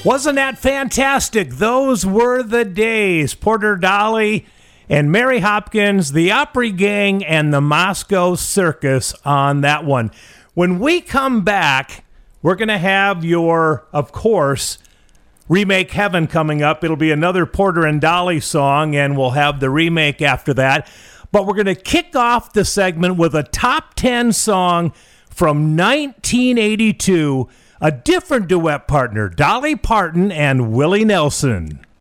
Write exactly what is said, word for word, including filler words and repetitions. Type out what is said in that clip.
Wasn't that fantastic? Those were the days. Porter Dolly and Mary Hopkins, the Opry Gang, and the Moscow Circus on that one. When we come back, we're going to have your, of course, Remake Heaven coming up. It'll be another Porter and Dolly song, and we'll have the remake after that. But we're going to kick off the segment with a top ten song from nineteen eighty-two, a different duet partner, Dolly Parton and Willie Nelson.